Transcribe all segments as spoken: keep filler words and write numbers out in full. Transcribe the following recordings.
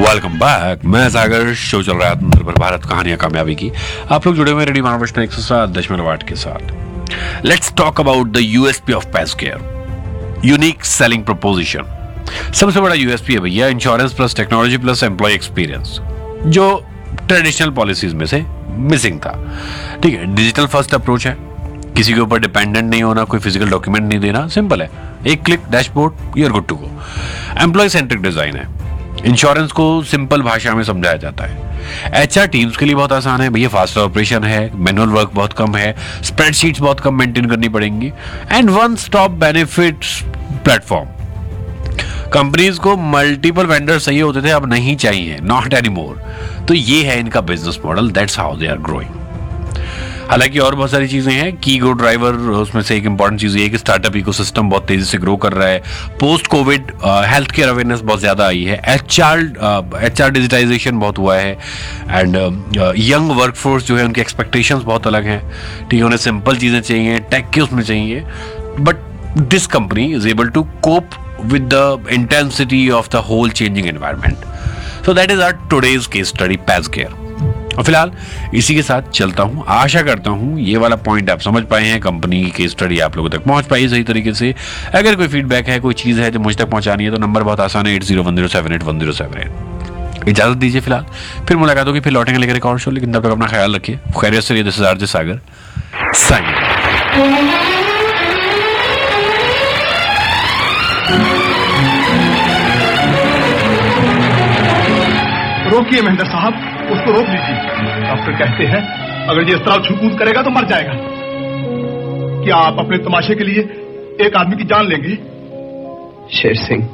Welcome back. मैं सागर, show चल रहा है आत्मनिर्भर भारत कहानियां कामयाबी की। आप लोग जुड़े हुए रेडी मानवष्ण एक सौ सात दशमलव आठ के साथ। Let's talk about the USP of पैसकेयर, unique selling proposition. सबसे बड़ा यूएसपी है भैया insurance plus technology plus employ experience, जो ट्रेडिशनल पॉलिसीज में से मिसिंग था। ठीक है, डिजिटल फर्स्ट अप्रोच है, किसी के ऊपर डिपेंडेंट नहीं होना, कोई फिजिकल डॉक्यूमेंट नहीं देना, सिंपल है, एक click dashboard, you are good to go. Employee centric design है, इंश्योरेंस को सिंपल भाषा में समझाया जाता है। एचआर टीम्स के लिए बहुत आसान है भैया, फास्ट ऑपरेशन है, मैनुअल वर्क बहुत कम है, स्प्रेडशीट्स बहुत कम मेंटेन करनी पड़ेंगी, and one stop benefits platform. Companies को मल्टीपल वेंडर चाहिए होते थे, अब नहीं चाहिए, नॉट एनी मोर। तो ये है इनका business model, that's how they are growing. हालांकि और बहुत सारी चीजें हैं, की गो ड्राइवर उसमें से एक इंपॉर्टेंट चीज ये है कि स्टार्टअप इकोसिस्टम बहुत तेजी से ग्रो कर रहा है। Post Covid health care awareness बहुत ज्यादा आई है, एचआर एचआर डिजिटाइजेशन बहुत हुआ है, एंड यंग वर्कफोर्स जो है उनके एक्सपेक्टेशंस बहुत अलग हैं। ठीक है, उन्हें सिंपल चीजें चाहिए, टेक के उसमें चाहिए, but this company is able to cope with the intensity of the whole changing environment. So that is our today's case study, पैसकेयर। और फिलहाल इसी के साथ चलता हूं। आशा करता हूं ये वाला पॉइंट आप समझ पाए हैं, कंपनी की केस स्टडी आप लोगों तक पहुंच पाई सही तरीके से। अगर कोई फीडबैक है, कोई चीज है जो मुझ तक पहुंचानी है, तो नंबर बहुत आसान है, eight zero one zero seven eight one zero seven eight. इजाजत दीजिए फिलहाल, फिर मुलाकात होगी, फिर लौटेंगे लेकर एक और शो। लेकिन तब तक अपना ख्याल रखिए, खैरियत से रहिए। This is RJ Sagar sign. रोकिए महेंद्र साहब, उसको रोक लीजिए। डॉक्टर कहते हैं अगर ये इस तरह छूकूद करेगा तो मर जाएगा। क्या आप अपने तमाशे के लिए एक आदमी की जान लेंगे? शेर सिंह,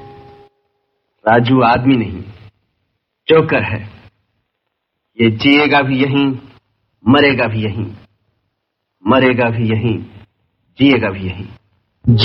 राजू आदमी नहीं, जोकर है। ये जिएगा भी यहीं, मरेगा भी यहीं, मरेगा भी यहीं, जिएगा भी यहीं।